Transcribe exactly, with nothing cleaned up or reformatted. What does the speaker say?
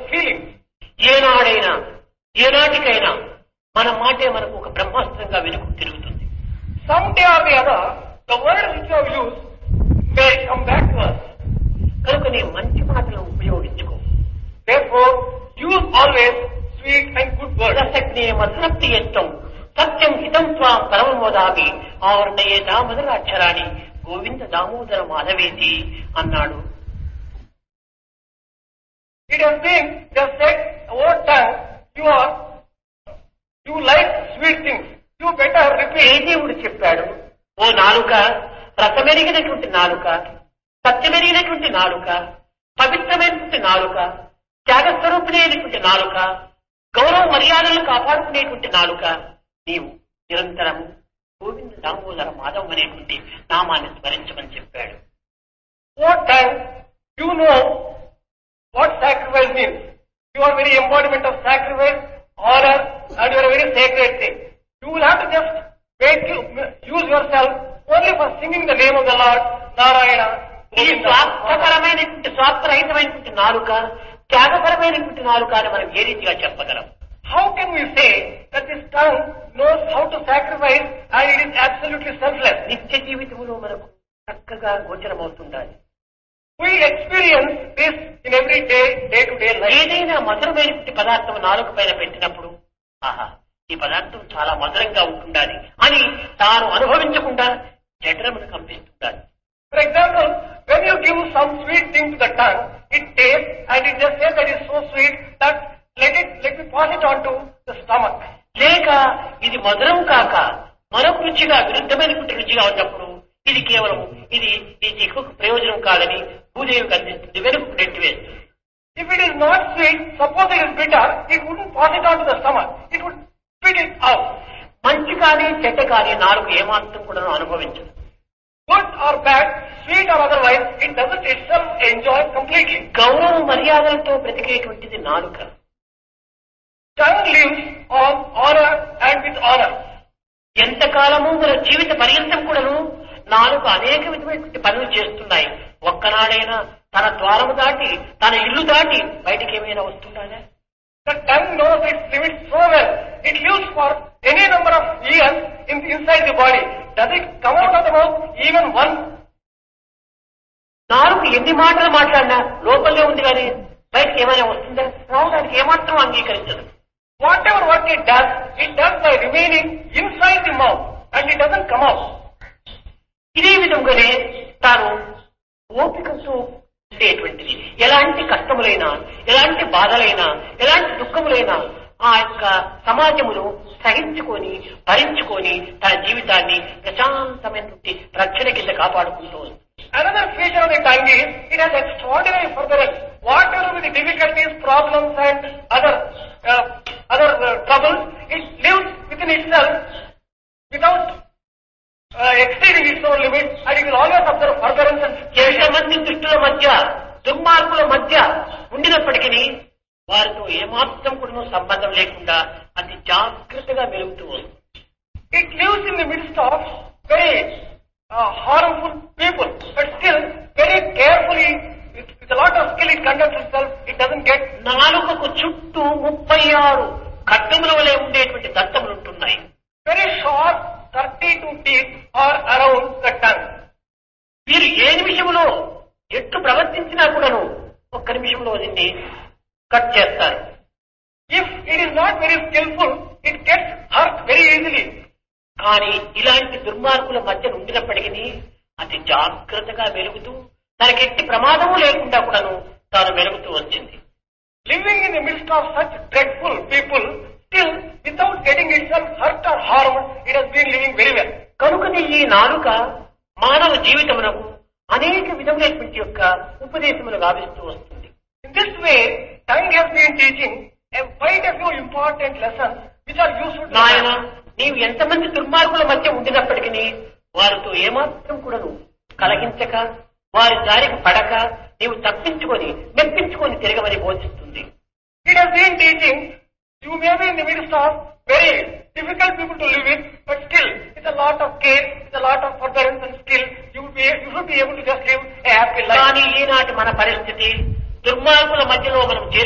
feelings. ఏనాడైనా ఏనాటికైనా మన మాటే మనకు ఒక బ్రహ్మాస్త్రంగా వెనుక తిరుగుతుంది. Someday or the other, the words which you have used may come back to us. కనుక నీ మంచి మాటలను ఉపయోగించుకో. Therefore, use always sweet and good words. రసజ్ఞే మధురప్తి యత్వం సత్యం హితం స్వాం పరమమోదామి ఆవర్ణయేత మొదలాక్షరాన్ని గోవింద దామోదర మాధవేతి అన్నాడు. It has been just said over time, you are, you like sweet things. You better repeat. ఏ దేవుడు చెప్పాడు? ఓ నాలుక, రసమెరిగినటువంటి నాలుక, సత్యమెరిగినటువంటి నాలుక, పవిత్రమైనటువంటి నాలుక, త్యాగస్వరూపిణి అయినటువంటి నాలుక, గౌరవ మర్యాదలను కాపాడుకునేటువంటి నాలుక, నీవు నిరంతరం గోవింద దామోదర మాధవం అనేటువంటి నామాన్ని స్మరించమని చెప్పాడు. What time you know what sacrifice means? You are very embodiment of sacrifice, honor, and you are a very sacred thing. You will have to just make you use yourself only for singing the name of the Lord, Narayana. ఈ స్వార్థపరమైనటువంటి స్వార్థరహితమైనటువంటి నాలుక, త్యాగపరమైనటువంటి నాలుక అని మనం ఏ రీతిగా చెప్పగలం? How can we say that this tongue knows how to sacrifice and it is absolutely selfless? నిత్య జీవితంలో మనకు చక్కగా గోచరమవుతుండాలి. We experience this in every day, day to day life. ఏదైనా మధురమైనటువంటి పదార్థం నాలుక పైన పెట్టినప్పుడు ఆహా ఈ పదార్థం చాలా మధురంగా ఉంటుండాలి అని తాను అనుభవించకుండా జఠరమును కంపిస్తుండాలి. For example, when you give some sweet thing to the tongue, it tastes and it just says that it's so sweet that let it, let me pass it on to the stomach. లేక ఇది మధురం కాక మరొక రుచిగా విరుద్ధమైనటువంటి రుచిగా ఉన్నప్పుడు ఇది కేవలం ఇది ఈ ఎక్కువ ప్రయోజనం కాదని భూదేవికి అందిస్తుంది, వెనుక నెట్టివేస్తుంది. If it is not sweet, suppose it is bitter, it wouldn't pass it on to the stomach. It would spit it out. మంచి కానీ చెడ్డ కానీ నాలుగు ఏమాత్రం కూడా అనుభవించదు. Good or bad, sweet or otherwise, it doesn't itself enjoy completely. గౌరవ మర్యాదలతో బ్రతికేటువంటిది నాలుక. Tongue lives on honor and with honor. ఎంతకాలము మన జీవిత పర్యంతం కూడాను నాలుక అనేక విధమైనటువంటి పనులు చేస్తున్నాయి. ఒక్కనాడైనా తన ద్వారము దాటి తన ఇల్లు దాటి బయటికి ఏమైనా వస్తుందా? The tongue knows its limits so well. It lives for any number of years in, inside the body. Does it come out of the mouth even once? నాలుగు ఎన్ని మాటలు మాట్లాడినా లోపలే ఉంది కానీ బయటకి ఏమైనా వస్తుందా? రావడానికి ఏమాత్రం అంగీకరించదు. Whatever work it does, it does by remaining inside the mouth and it doesn't come out. ఇదే విధంగానే తాను ఓపికతో ఉండేటువంటిది. ఎలాంటి కష్టములైనా, ఎలాంటి బాధలైనా, ఎలాంటి దుఃఖములైనా ఆ యొక్క సమాజములో సహించుకొని భరించుకొని తన జీవితాన్ని ప్రశాంతమైనటువంటి రక్షణ కింద కాపాడుకుంటూ ఉంది. Another feature of the tongue is it has extraordinary furtherance. Whatever with the difficulties, problems and other uh, other uh, troubles, it lives within itself without uh, exceeding its own limits, and it will always observe furtherance and ఎంతమంది దుష్టుల మధ్య దుర్మార్గుల మధ్య ఉండినప్పటికీ వారితో ఏమాత్రం కూడా సంబంధం లేకుండా అతి జాగ్రత్తగా మెలుగుతూ వస్తుంది. It lives in the midst of very uh, harmful people, but still very carefully, with, with a lot of skill it conducts itself. It doesn't get. నాలుకకు చుట్టూ ముప్పై ఆరు ఖడ్గముల వలె ఉండేటువంటి దంతములు ఉంటున్నాయి. Very short, thirty-two teeth are around the tongue. వీరు ఏ నిమిషంలో ఎట్లు ప్రవర్తించినా కూడాను ఒక్క నిమిషంలో దీన్ని కట్ చేస్తారు. If it is not very skillful, it gets hurt very easily. కానీ ఇలాంటి దుర్మార్గుల మధ్య ఉండినప్పటికీ అతి జాగ్రత్తగా వెలుగుతూ తనకెట్టి ప్రమాదము లేకుండా కూడాను తాను వెలుగుతూ వచ్చింది. Living in the midst of such dreadful people, still without getting itself hurt or harmed, it has been living very well. కనుకని ఈ నాలుక మానవ జీవితమునకు అనేక విధములైనటువంటి యొక్క ఉపదేశములు గావిస్తూ వస్తుంది. In this way, tongue has been teaching a quite a few important lessons which are useful to నాయన man. నీవు ఎంతమంది దుర్మార్గుల మధ్య ఉండినప్పటికీ వారితో ఏమాత్రం కూడాను కలహించక వారి దారికి పడక నీవు తప్పించుకొని మెప్పించుకొని తిరగమని బోధిస్తుంది. It has been teaching, you may be in the midst of very difficult people to live with, but still, with a lot of care, with a lot of forbearance and skill, you will be, you should be able to just live a happy life. కానీ ఈనాటి మన పరిస్థితి దుర్మార్గుల మధ్యలో మనం చేరి